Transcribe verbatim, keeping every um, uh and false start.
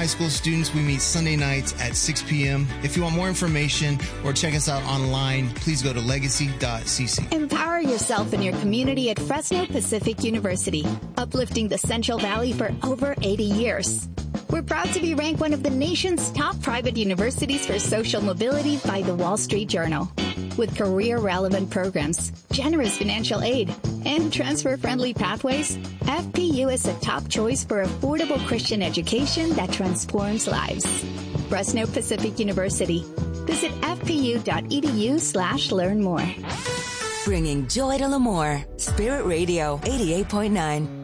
high school students, we meet Sunday nights at six p.m. If you want more information or check us out online, please go to legacy dot c c. Empower yourself in your community at Fresno Pacific University, uplifting the Central Valley for over eighty years. We're proud to be ranked one of the nation's top private universities for social mobility by the Wall Street Journal. With career-relevant programs, generous financial aid, and transfer-friendly pathways, F P U is a top choice for affordable Christian education that transforms lives. Fresno Pacific University. Visit fpu.edu slash learn more. Bringing joy to Lemoore. Spirit Radio eighty-eight point nine.